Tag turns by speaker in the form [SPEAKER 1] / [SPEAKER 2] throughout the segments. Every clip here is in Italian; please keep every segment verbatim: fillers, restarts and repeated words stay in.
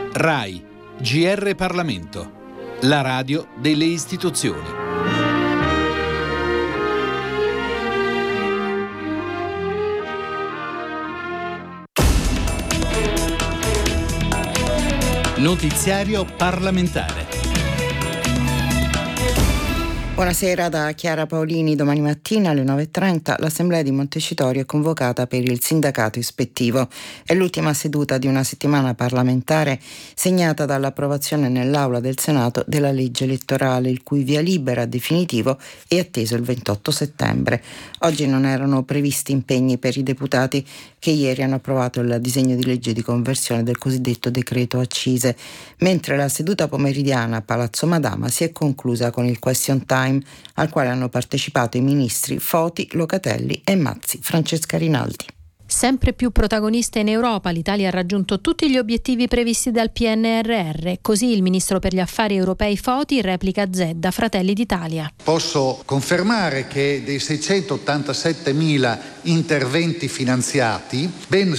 [SPEAKER 1] RAI, G R Parlamento, la radio delle istituzioni. Notiziario parlamentare.
[SPEAKER 2] Buonasera da Chiara Paolini. Domani mattina alle nove e trenta l'Assemblea di Montecitorio è convocata per il sindacato ispettivo. È l'ultima seduta di una settimana parlamentare segnata dall'approvazione nell'Aula del Senato della legge elettorale, il cui via libera definitivo è atteso il ventotto settembre. Oggi non erano previsti impegni per i deputati che ieri hanno approvato il disegno di legge di conversione del cosiddetto decreto accise, mentre la seduta pomeridiana a Palazzo Madama si è conclusa con il question time al quale hanno partecipato i ministri Foti, Locatelli e Mazzi. Francesca Rinaldi.
[SPEAKER 3] Sempre più protagonista in Europa, l'Italia ha raggiunto tutti gli obiettivi previsti dal P N R R. Così il ministro per gli affari europei Foti replica Zedda, Fratelli d'Italia.
[SPEAKER 4] Posso confermare che dei seicentottantasettemila interventi finanziati, ben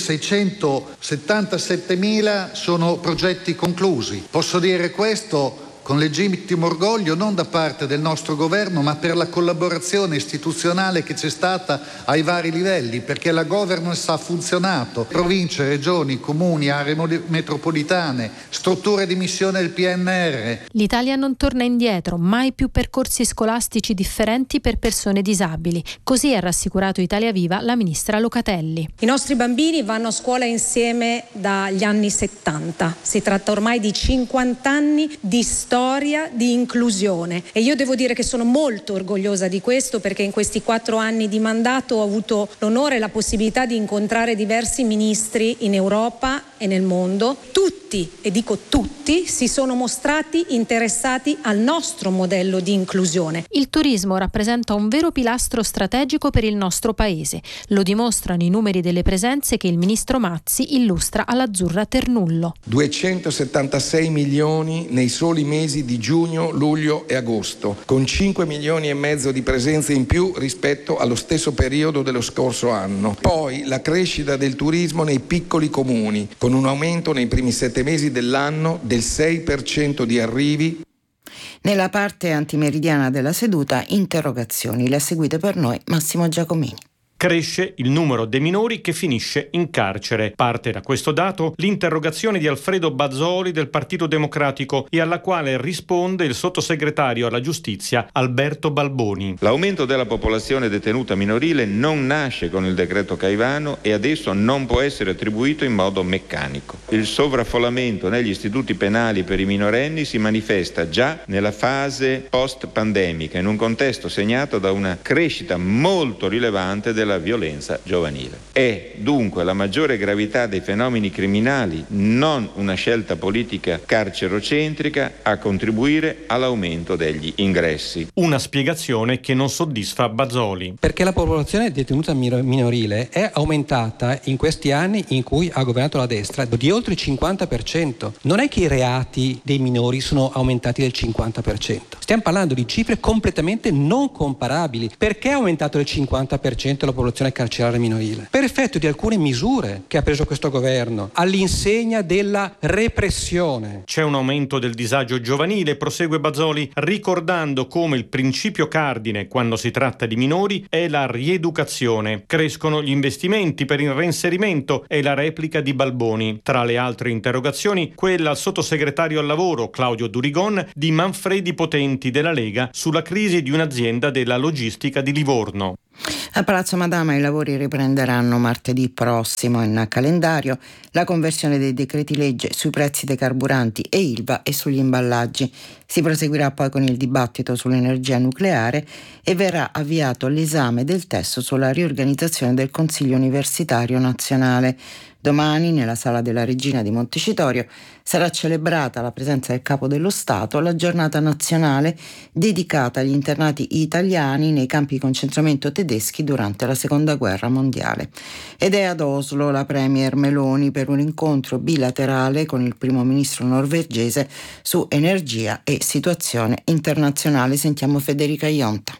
[SPEAKER 4] seicentosettantasettemila sono progetti conclusi. Posso dire questo con legittimo orgoglio, non da parte del nostro governo, ma per la collaborazione istituzionale che c'è stata ai vari livelli, perché la governance ha funzionato. Province, regioni, comuni, aree metropolitane, strutture di missione del P N R.
[SPEAKER 3] L'Italia non torna indietro, mai più percorsi scolastici differenti per persone disabili. Così ha rassicurato Italia Viva la ministra Locatelli.
[SPEAKER 5] I nostri bambini vanno a scuola insieme dagli anni settanta. Si tratta ormai di cinquanta anni di storia di inclusione e io devo dire che sono molto orgogliosa di questo, perché in questi quattro anni di mandato ho avuto l'onore e la possibilità di incontrare diversi ministri in Europa e nel mondo. Tutti, e dico tutti, si sono mostrati interessati al nostro modello di inclusione.
[SPEAKER 3] Il turismo rappresenta un vero pilastro strategico per il nostro paese. Lo dimostrano i numeri delle presenze che il ministro Mazzi illustra all'Azzurra Ternullo.
[SPEAKER 6] duecentosettantasei milioni nei soli mesi di giugno, luglio e agosto, con cinque milioni e mezzo di presenze in più rispetto allo stesso periodo dello scorso anno. Poi la crescita del turismo nei piccoli comuni, con un aumento nei primi sette mesi dell'anno del sei per cento di arrivi.
[SPEAKER 2] Nella parte antimeridiana della seduta, interrogazioni. Le ha seguite per noi Massimo Giacomini.
[SPEAKER 7] Cresce il numero dei minori che finisce in carcere. Parte da questo dato l'interrogazione di Alfredo Bazoli del Partito Democratico e alla quale risponde il sottosegretario alla giustizia Alberto Balboni.
[SPEAKER 8] L'aumento della popolazione detenuta minorile non nasce con il decreto Caivano e adesso non può essere attribuito in modo meccanico. Il sovraffollamento negli istituti penali per i minorenni si manifesta già nella fase post-pandemica, in un contesto segnato da una crescita molto rilevante della violenza giovanile. È dunque la maggiore gravità dei fenomeni criminali, non una scelta politica carcerocentrica, a contribuire all'aumento degli ingressi.
[SPEAKER 7] Una spiegazione che non soddisfa Bazoli.
[SPEAKER 9] Perché la popolazione detenuta minorile è aumentata in questi anni in cui ha governato la destra di oltre il cinquanta per cento. Non è che i reati dei minori sono aumentati del cinquanta per cento. Stiamo parlando di cifre completamente non comparabili. Perché è aumentato del cinquanta per cento la popolazione carceraria minorile? Per effetto di alcune misure che ha preso questo governo, all'insegna della repressione.
[SPEAKER 7] C'è un aumento del disagio giovanile, prosegue Bazoli, ricordando come il principio cardine quando si tratta di minori è la rieducazione. Crescono gli investimenti per il reinserimento, è la replica di Balboni. Tra le altre interrogazioni, quella al sottosegretario al lavoro Claudio Durigon di Manfredi Potenti della Lega sulla crisi di un'azienda della logistica di Livorno.
[SPEAKER 2] A Palazzo Madama i lavori riprenderanno martedì prossimo. In calendario la conversione dei decreti legge sui prezzi dei carburanti e I L V A e sugli imballaggi. Si proseguirà poi con il dibattito sull'energia nucleare e verrà avviato l'esame del testo sulla riorganizzazione del Consiglio Universitario Nazionale. Domani, nella Sala della Regina di Montecitorio, sarà celebrata la presenza del Capo dello Stato alla giornata nazionale dedicata agli internati italiani nei campi di concentramento tedeschi durante la Seconda Guerra Mondiale. Ed è ad Oslo la Premier Meloni per un incontro bilaterale con il primo ministro norvegese su energia e situazione internazionale. Sentiamo Federica Ionta.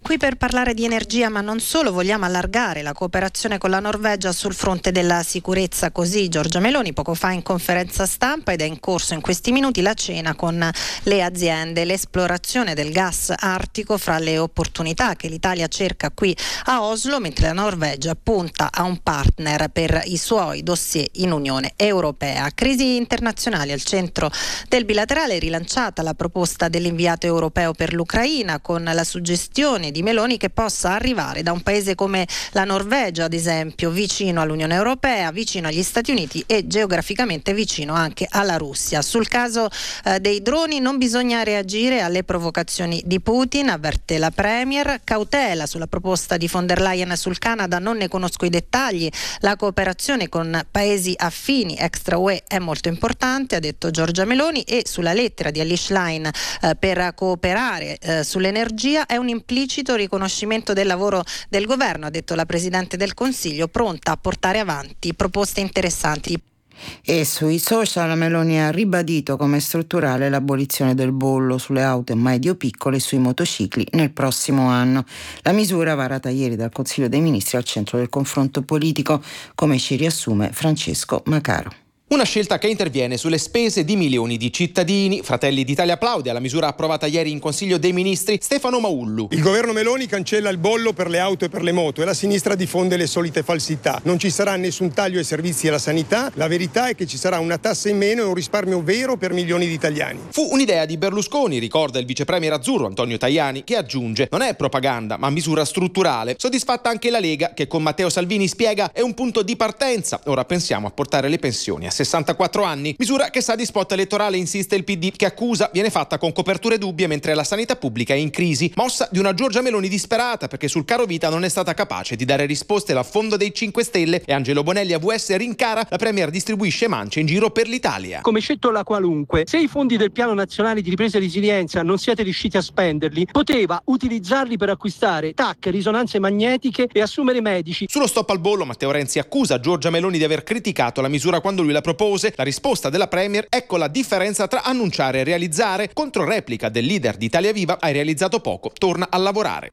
[SPEAKER 10] Qui per parlare di energia, ma non solo, vogliamo allargare la cooperazione con la Norvegia sul fronte della sicurezza. Così Giorgia Meloni poco fa in conferenza stampa, ed è in corso in questi minuti la cena con le aziende. L'esplorazione del gas artico fra le opportunità che l'Italia cerca qui a Oslo, mentre la Norvegia punta a un partner per i suoi dossier in Unione Europea. Crisi internazionali al centro del bilaterale, rilanciata la proposta dell'inviato europeo per l'Ucraina, con la suggestione di Meloni che possa arrivare da un paese come la Norvegia, ad esempio, vicino all'Unione Europea, vicino agli Stati Uniti e geograficamente vicino anche alla Russia. Sul caso eh, dei droni non bisogna reagire alle provocazioni di Putin, avverte la Premier. Cautela sulla proposta di von der Leyen sul Canada, non ne conosco i dettagli. La cooperazione con paesi affini extra U E è molto importante, ha detto Giorgia Meloni, e sulla lettera di Elly Schlein eh, per cooperare eh, sull'energia è un implicito riconoscimento del lavoro del governo, ha detto la Presidente del Consiglio, pronta a portare avanti proposte interessanti.
[SPEAKER 2] E sui social Meloni ha ribadito come strutturale l'abolizione del bollo sulle auto medio-piccole e sui motocicli nel prossimo anno. La misura, varata ieri dal Consiglio dei Ministri, al centro del confronto politico, come ci riassume Francesco Macaro.
[SPEAKER 11] Una scelta che interviene sulle spese di milioni di cittadini. Fratelli d'Italia applaude alla misura approvata ieri in Consiglio dei Ministri. Stefano Maullu.
[SPEAKER 12] Il governo Meloni cancella il bollo per le auto e per le moto e la sinistra diffonde le solite falsità. Non ci sarà nessun taglio ai servizi e alla sanità. La verità è che ci sarà una tassa in meno e un risparmio vero per milioni di italiani.
[SPEAKER 11] Fu un'idea di Berlusconi, ricorda il vicepremier azzurro Antonio Tajani, che aggiunge: non è propaganda ma misura strutturale. Soddisfatta anche la Lega, che con Matteo Salvini spiega è un punto di partenza. Ora pensiamo a portare le pensioni a sessantaquattro anni, misura che sa di spot elettorale, insiste il P D, che accusa viene fatta con coperture dubbie mentre la sanità pubblica è in crisi. Mossa di una Giorgia Meloni disperata perché sul caro vita non è stata capace di dare risposte l'affondo dei cinque Stelle, e Angelo Bonelli a V S rincara: la Premier distribuisce mance in giro per l'Italia.
[SPEAKER 13] Come cettola qualunque, se i fondi del Piano Nazionale di Ripresa e Resilienza non siete riusciti a spenderli, poteva utilizzarli per acquistare tac, risonanze magnetiche e assumere medici.
[SPEAKER 11] Sullo stop al bollo Matteo Renzi accusa Giorgia Meloni di aver criticato la misura quando lui la propose. La risposta della Premier: ecco la differenza tra annunciare e realizzare. Controreplica del leader di Italia Viva: hai realizzato poco, torna a lavorare.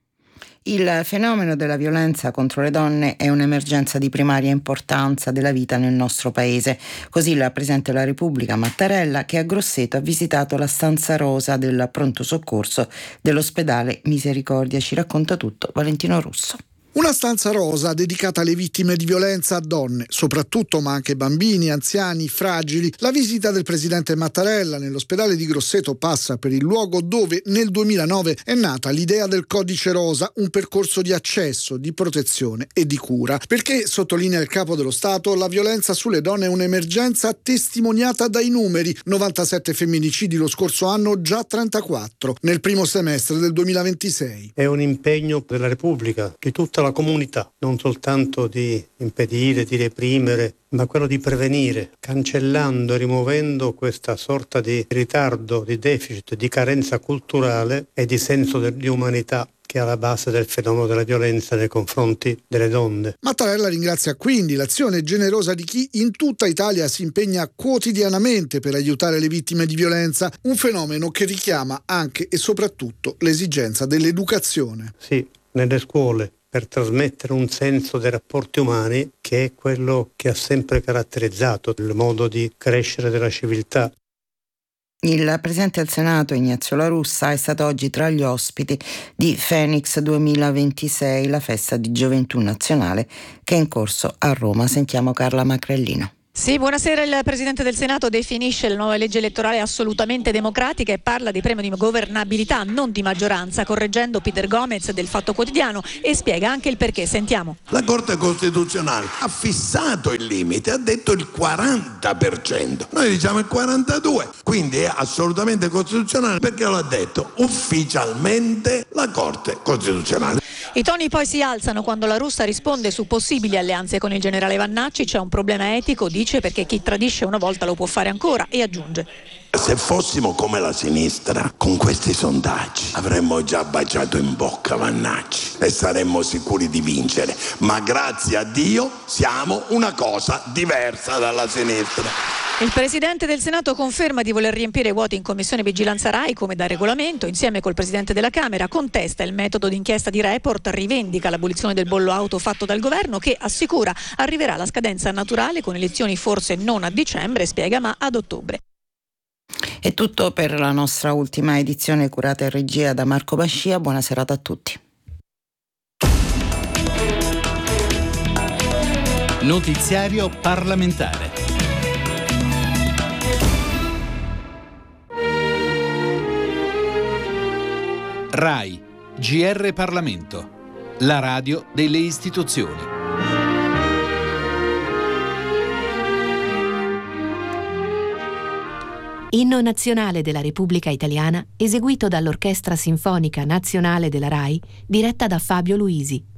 [SPEAKER 2] Il fenomeno della violenza contro le donne è un'emergenza di primaria importanza della vita nel nostro paese. Così la Presidente della Repubblica Mattarella, che a Grosseto ha visitato la stanza rosa del pronto soccorso dell'ospedale Misericordia. Ci racconta tutto Valentino Russo.
[SPEAKER 14] Una stanza rosa dedicata alle vittime di violenza a donne, soprattutto, ma anche bambini, anziani, fragili. La visita del presidente Mattarella nell'ospedale di Grosseto passa per il luogo dove nel duemilanove è nata l'idea del Codice Rosa, un percorso di accesso, di protezione e di cura. Perché, sottolinea il Capo dello Stato, la violenza sulle donne è un'emergenza testimoniata dai numeri: novantasette femminicidi lo scorso anno, già trentaquattro nel primo semestre del duemilaventisei.
[SPEAKER 15] È un impegno della Repubblica, di tutta la comunità, non soltanto di impedire, di reprimere, ma quello di prevenire, cancellando e rimuovendo questa sorta di ritardo, di deficit, di carenza culturale e di senso di umanità che è alla base del fenomeno della violenza nei confronti delle donne.
[SPEAKER 14] Mattarella ringrazia quindi l'azione generosa di chi in tutta Italia si impegna quotidianamente per aiutare le vittime di violenza, un fenomeno che richiama anche e soprattutto l'esigenza dell'educazione.
[SPEAKER 15] Sì, nelle scuole, per trasmettere un senso dei rapporti umani che è quello che ha sempre caratterizzato il modo di crescere della civiltà.
[SPEAKER 2] Il Presidente del Senato Ignazio La Russa è stato oggi tra gli ospiti di Phoenix duemilaventisei, la festa di gioventù nazionale che è in corso a Roma. Sentiamo Carla Macrellino.
[SPEAKER 16] Sì, buonasera. Il Presidente del Senato definisce la nuova legge elettorale assolutamente democratica e parla di premio di governabilità, non di maggioranza, correggendo Peter Gomez del Fatto Quotidiano, e spiega anche il perché. Sentiamo.
[SPEAKER 17] La Corte Costituzionale ha fissato il limite, ha detto il quaranta per cento, noi diciamo il quarantadue per cento, quindi è assolutamente costituzionale perché lo ha detto ufficialmente la Corte Costituzionale.
[SPEAKER 16] I toni poi si alzano quando La Russa risponde su possibili alleanze con il generale Vannacci. C'è un problema etico, dice, perché chi tradisce una volta lo può fare ancora, e aggiunge:
[SPEAKER 17] se fossimo come la sinistra, con questi sondaggi avremmo già baciato in bocca Vannacci e saremmo sicuri di vincere, ma grazie a Dio siamo una cosa diversa dalla sinistra.
[SPEAKER 16] Il Presidente del Senato conferma di voler riempire i vuoti in Commissione Vigilanza Rai come da regolamento. Insieme col Presidente della Camera contesta il metodo d'inchiesta di Report, rivendica l'abolizione del bollo auto fatto dal governo che assicura arriverà la scadenza naturale con elezioni forse non a dicembre, spiega, ma ad ottobre.
[SPEAKER 2] È tutto per la nostra ultima edizione curata in regia da Marco Bascia. Buona serata a tutti.
[SPEAKER 1] Notiziario parlamentare. RAI, G R Parlamento, la radio delle istituzioni.
[SPEAKER 18] Inno nazionale della Repubblica Italiana, eseguito dall'Orchestra Sinfonica Nazionale della RAI, diretta da Fabio Luisi.